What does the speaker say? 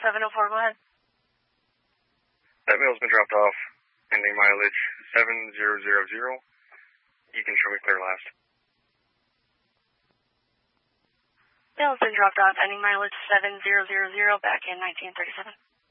704, go ahead. That mail's been dropped off, ending mileage 7000. You can show me clear last. Mail's been dropped off, ending mileage 7000, back in 1937.